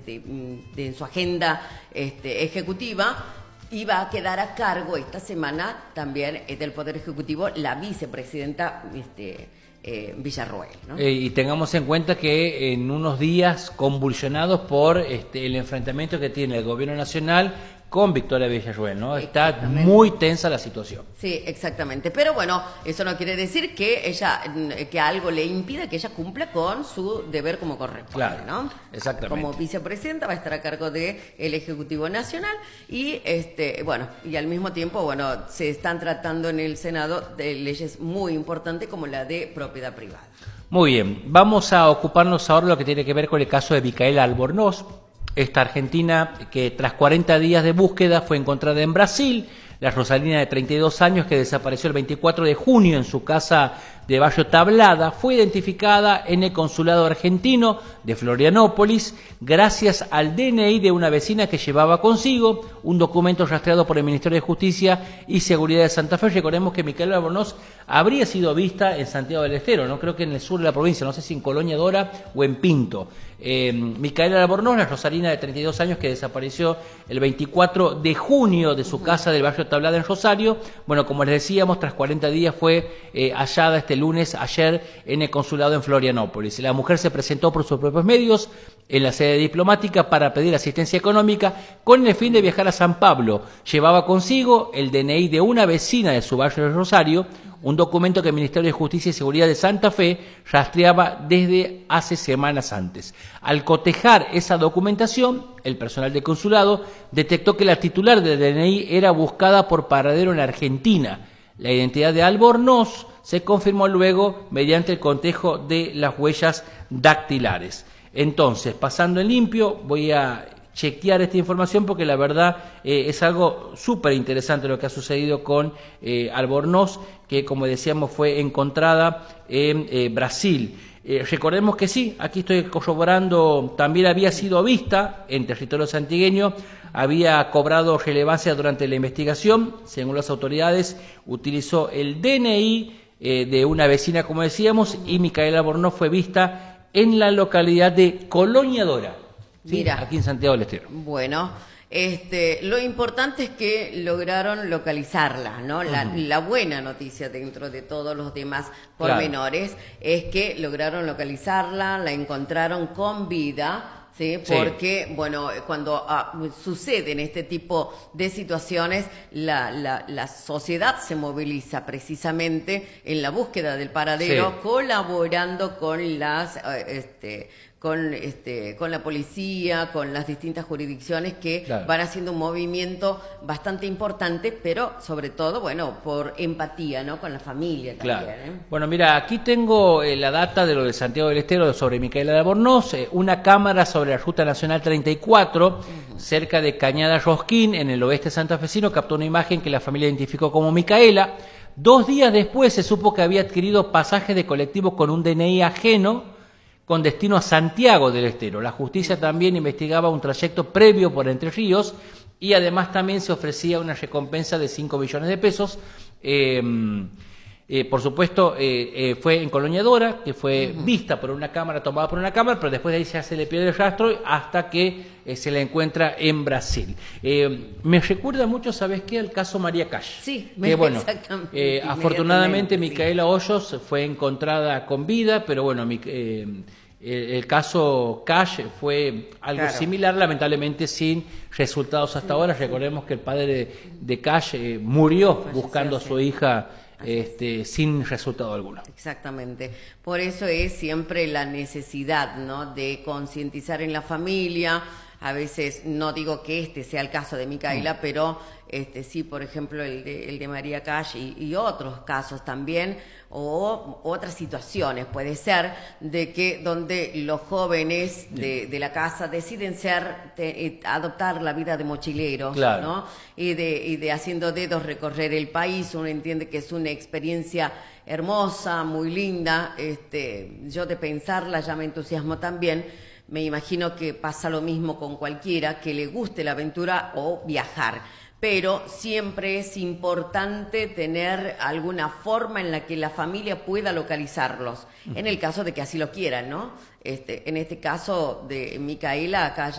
en su agenda ejecutiva, iba a quedar a cargo esta semana también del Poder Ejecutivo la vicepresidenta Villarroel, ¿no? Y tengamos en cuenta que en unos días convulsionados por el enfrentamiento que tiene el gobierno nacional con Victoria Villarroel, ¿no? Está muy tensa la situación. Sí, exactamente. Pero bueno, eso no quiere decir que que algo le impida que ella cumpla con su deber como corresponde, claro, ¿no? Exactamente. Como vicepresidenta va a estar a cargo del Ejecutivo Nacional y y al mismo tiempo, se están tratando en el Senado de leyes muy importantes como la de propiedad privada. Muy bien, vamos a ocuparnos ahora de lo que tiene que ver con el caso de Micaela Albornoz, esta argentina que tras 40 días de búsqueda fue encontrada en Brasil, la Rosalina de 32 años que desapareció el 24 de junio en su casa de Barrio Tablada, fue identificada en el consulado argentino de Florianópolis gracias al DNI de una vecina que llevaba consigo un documento rastreado por el Ministerio de Justicia y Seguridad de Santa Fe. Recordemos que Micaela Albornoz habría sido vista en Santiago del Estero, no creo que en el sur de la provincia, no sé si en Colonia Dora o en Pinto. Micaela Albornoz, la Rosalina de 32 años que desapareció el 24 de junio de su casa del Barrio Tablada en Rosario. Bueno, como les decíamos, tras 40 días fue hallada este lunes, ayer, en el consulado en Florianópolis. La mujer se presentó por sus propios medios en la sede diplomática para pedir asistencia económica con el fin de viajar a San Pablo. Llevaba consigo el DNI de una vecina de su barrio de Rosario, un documento que el Ministerio de Justicia y Seguridad de Santa Fe rastreaba desde hace semanas antes. Al cotejar esa documentación, el personal del consulado detectó que la titular del DNI era buscada por paradero en Argentina. La identidad de Albornoz se confirmó luego mediante el cotejo de las huellas dactilares. Entonces, pasando en limpio, voy a chequear esta información porque la verdad es algo súper interesante lo que ha sucedido con Albornoz, que como decíamos fue encontrada en Brasil. Recordemos que sí, aquí estoy corroborando, también había sido vista en territorio santigueño, había cobrado relevancia durante la investigación, según las autoridades, utilizó el DNI de una vecina, como decíamos, y Micaela Albornoz fue vista en la localidad de Colonia Dora. ¿Sí? Mira, aquí en Santiago del Estero. Bueno, lo importante es que lograron localizarla, ¿no? La buena noticia dentro de todos los demás pormenores es que lograron localizarla, la encontraron con vida. ¿Sí? Porque, cuando suceden este tipo de situaciones, la sociedad se moviliza precisamente en la búsqueda del paradero, colaborando con con la policía, con las distintas jurisdicciones que van haciendo un movimiento bastante importante, pero sobre todo, por empatía, ¿no? Con la familia también. Bueno, mira, aquí tengo la data de lo de Santiago del Estero sobre Micaela Albornoz, una cámara sobre la Ruta Nacional 34, cerca de Cañada Rosquín, en el oeste santafesino, captó una imagen que la familia identificó como Micaela. 2 días después se supo que había adquirido pasajes de colectivo con un DNI ajeno, con destino a Santiago del Estero. La justicia también investigaba un trayecto previo por Entre Ríos y además también se ofrecía una recompensa de 5 millones de pesos. Por supuesto, fue en Colonia Dora, que fue vista por una cámara, tomada por una cámara, pero después de ahí ya se le pierde el rastro hasta que se la encuentra en Brasil. Me recuerda mucho, ¿sabes qué?, al caso María Cash. Sí, exactamente. Afortunadamente, Micaela Hoyos fue encontrada con vida, pero bueno, el caso Cash fue algo similar, lamentablemente sin resultados hasta ahora. Recordemos que el padre de Cash murió buscando a su hija sin resultado alguno. Exactamente. Por eso es siempre la necesidad, ¿no?, de concientizar en la familia. A veces, no digo que sea el caso de Micaela, pero sí, por ejemplo, el de María Cash y otros casos también, o otras situaciones, puede ser, de que donde los jóvenes de la casa deciden adoptar la vida de mochileros, ¿no? Y de haciendo dedos recorrer el país. Uno entiende que es una experiencia hermosa, muy linda. Yo de pensarla ya me entusiasmo también. Me imagino que pasa lo mismo con cualquiera que le guste la aventura o viajar, pero siempre es importante tener alguna forma en la que la familia pueda localizarlos, en el caso de que así lo quieran, ¿no? En este caso de Micaela, acá